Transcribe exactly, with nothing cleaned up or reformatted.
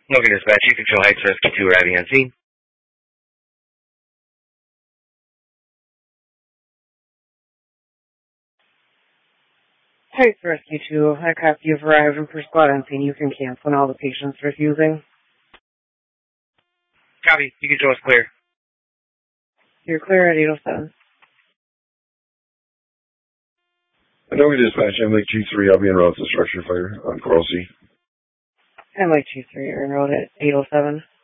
Logan Dispatch, you control Heights Rescue two arriving on scene. Heights Rescue two, I copy you've arrived and for squad on scene. You can cancel on all the patients refusing. Copy, you control is clear. You're clear at eight oh seven. Logan Dispatch, I'm Lake G three, I'll be en route to structure fire on Coral C. I'm Lake G three, you're en route at eight oh seven.